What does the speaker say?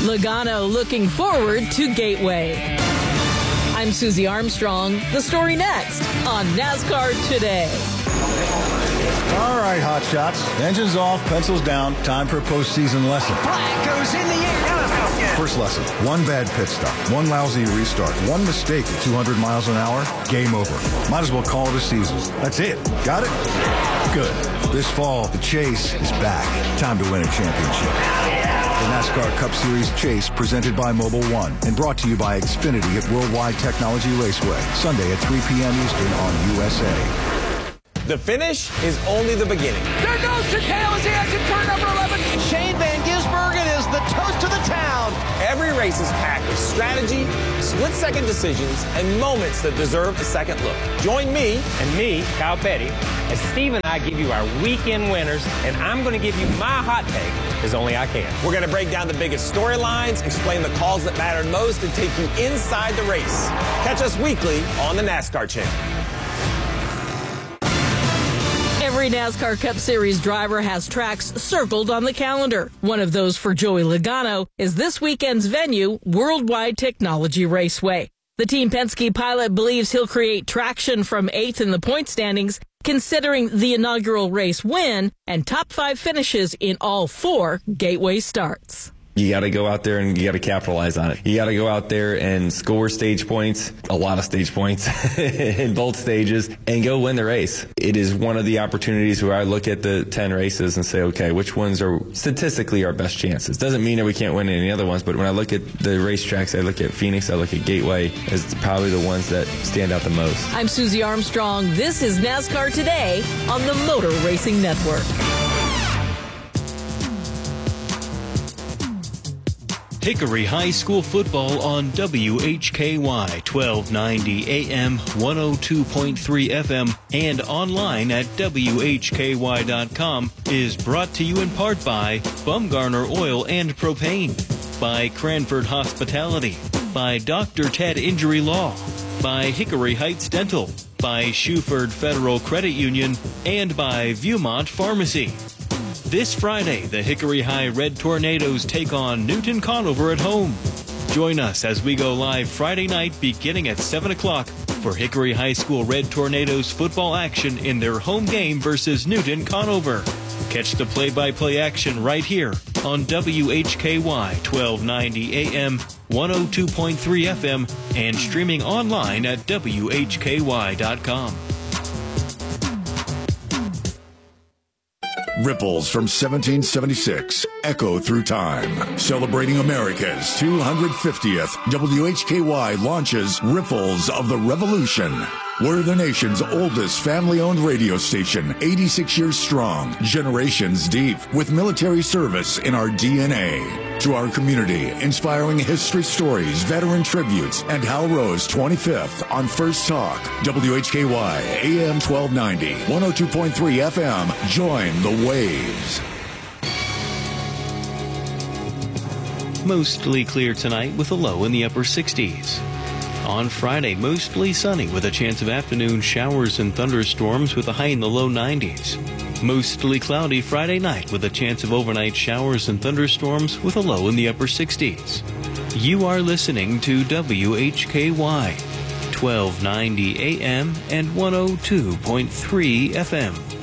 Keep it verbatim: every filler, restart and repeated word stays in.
Logano looking forward to Gateway. I'm Susie Armstrong. The story next on NASCAR Today. All right, hot shots. Engines off, pencils down. Time for a postseason lesson. Flag goes in the air. First lesson, one bad pit stop, one lousy restart, one mistake at two hundred miles an hour, game over. Might as well call it a season. That's it. Got it? Good. This fall, the Chase is back. Time to win a championship. The NASCAR Cup Series Chase, presented by Mobil One and brought to you by Xfinity at Worldwide Technology Raceway, Sunday at three p.m. Eastern on U S A. The finish is only the beginning. There goes Chicane as he exits turn number eleven. Shane Van Gisbergen is the toast of the town. Every race is packed with strategy, split-second decisions, and moments that deserve a second look. Join me and me, Kyle Petty, as Steve and I give you our weekend winners, and I'm going to give you my hot take as only I can. We're going to break down the biggest storylines, explain the calls that mattered most, and take you inside the race. Catch us weekly on the NASCAR Channel. Every NASCAR Cup Series driver has tracks circled on the calendar. One of those for Joey Logano is this weekend's venue, Worldwide Technology Raceway. The Team Penske pilot believes he'll create traction from eighth in the point standings, considering the inaugural race win and top five finishes in all four Gateway starts. You got to go out there and you got to capitalize on it. You got to go out there and score stage points, a lot of stage points in both stages, and go win the race. It is one of the opportunities where I look at the ten races and say, okay, which ones are statistically our best chances? Doesn't mean that we can't win any other ones, but when I look at the racetracks, I look at Phoenix, I look at Gateway as probably the ones that stand out the most. I'm Susie Armstrong. This is NASCAR Today on the Motor Racing Network. Hickory High School football on W H K Y twelve ninety A M, one oh two point three F M, and online at W H K Y dot com is brought to you in part by Bumgarner Oil and Propane, by Cranford Hospitality, by Doctor Ted Injury Law, by Hickory Heights Dental, by Shuford Federal Credit Union, and by Viewmont Pharmacy. This Friday, the Hickory High Red Tornadoes take on Newton Conover at home. Join us as we go live Friday night beginning at seven o'clock for Hickory High School Red Tornadoes football action in their home game versus Newton Conover. Catch the play-by-play action right here on W H K Y twelve ninety A M, one oh two point three F M, and streaming online at W H K Y dot com. Ripples from seventeen seventy-six echo through time. Celebrating America's two hundred fiftieth, W H K Y launches Ripples of the Revolution. We're the nation's oldest family-owned radio station, eighty-six years strong, generations deep, with military service in our D N A. To our community, inspiring history stories, veteran tributes, and Hal Rose twenty-fifth on First Talk. W H K Y, A M twelve ninety, one oh two point three F M. Join the waves. Mostly clear tonight with a low in the upper sixties. On Friday, mostly sunny with a chance of afternoon showers and thunderstorms with a high in the low nineties. Mostly cloudy Friday night with a chance of overnight showers and thunderstorms with a low in the upper sixties. You are listening to W H K Y, twelve ninety A M and one oh two point three F M.